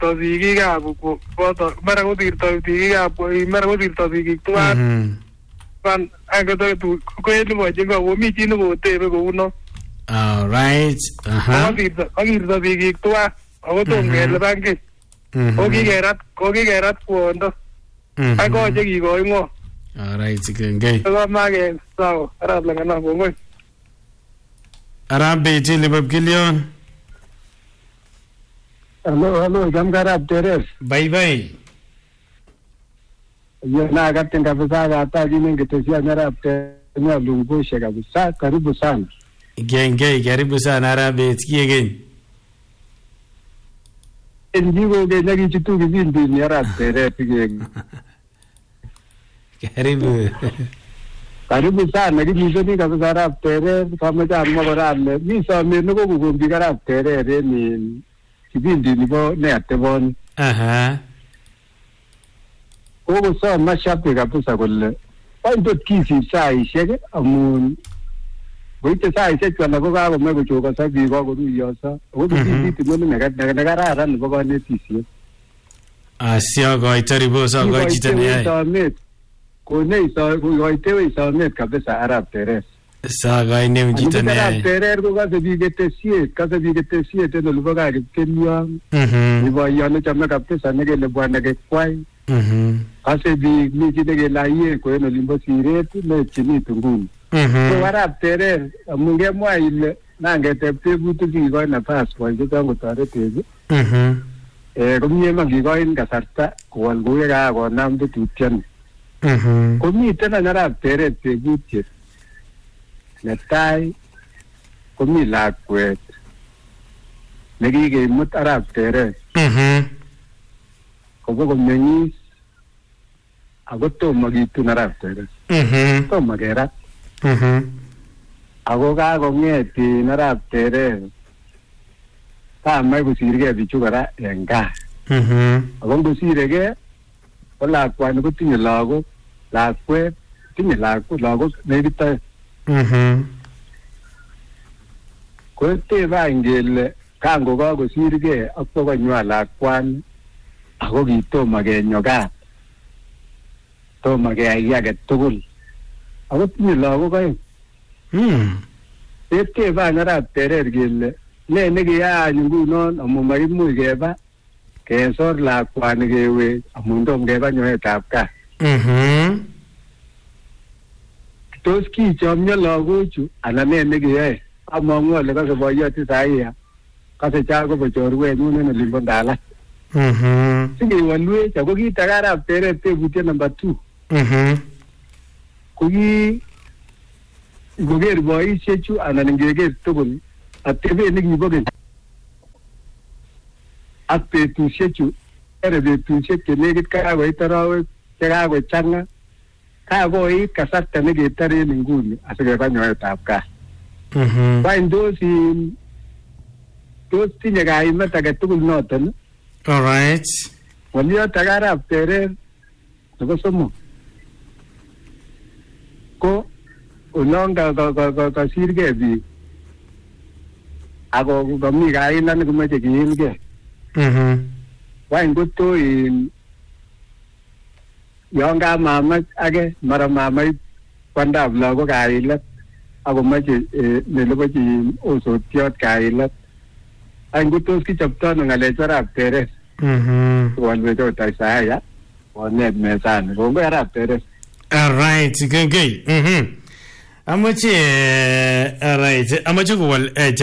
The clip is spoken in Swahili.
kosirto sigikab boto mara kosirto sigikab mara kosirto sigik tuwan ban angoto ko elimoche komi chi nekotebe kouno. All right. Akirto sigik tuwan ako tom kelipan kiy. Ko kikerat kwondo. Ak koche kikoi ng'o. All right, kengei. Komake sawa arap langana kongoi. Arap Beti libab Gillion. Hello, Jamgarab Teres. Bye. Na katin kabisa hata jini ngetesia Arap Teres lungushe kabisa. Karibu sana. Gengei, karibu sana Arap Beti kiegen. Ndigo genya kichitu kizindi ni Arap Teres kiegen. Karibu sana kijisoni kabisa Arap Teres kama jamu korale. Mi some nuko kukumbi Arap Teres ni kibindi nipo neateboni. Koko so mashapi kabisa kule. Wando kisi saisheke amun. Wite saisheke wala koka kome kuchoka sabi kwa kuruyosa. Wado kisi mwene nagarara nipo kwa netisi. Asya kwa itaribo sa kwa chitani hai. Kone koitewe isamet kabisa Arap Teres. Sa kwa ine mchitani hai. Arap Teres ko kase bigetesie teno lupaga kenya. Ibo yano chama kabisa nege lebwana ke kwai. Kase bi miji nege laie ko eno limbo siretu ne chini tunguni. So Arap Teres munge mwa ile nange tepte butu ki ko na passport ko tango taretezi. Komie mangikoin kasarta kowal kuye kakonam tetutiani. Komiten any Arap Teres tebutiet netai komi lakwet nekikemut Arap Teres kobo komeng'is ako tomo kitun Arap Teres tomo kerat ako kakong'et Arap Teres kamach kosirgei bichu kora en gaa ako ngosiregei ko lakwani kotinye lakwet tinye lagok nekit oeng. Ko tebe ngele kango kakosirgei ak kokonywa lakwani ako kitomo kenyogat tomo keyai kiy age tugul ako tinye lagok oeng. Tebe Arap Teres kele ne nekiyany ngunon amu makimuch keba kesor lakwani kewe amun tom keba nyoetab gaa. Tos kichomyo lagochu anan ne nekiyoe among'u ale kase boiyot Isaiah kase cha kobo chorwenyun en olimbo Ndala. Sikewolwech ako kit age Arap Teres tebutiet number 2 ko ki ngoker boisiechu anan ngeker tugul atebet nekibo keny ak betusiechu ere betusiek chenekit kakoit arawek chekakochang'a kakoit kasarta neketare en nguni asikeba nyoetab gaa. Wany tos tinye kaimet age tugul noton. All right. Waliot age Arap Teres nebo somok ko olon kasirgei biik ako kami kainan nekomoche kiilgei. Wany koto yon kamamach age mara mamach kwandab lagok kailet akomoche nelepochi osotiot kailet. Wany kotos kichoptono ng'alechu Arap Teres. Walwech ot Isaiah onet mesani. Kongoi Arap Teres. All right, kengei. Amache kowal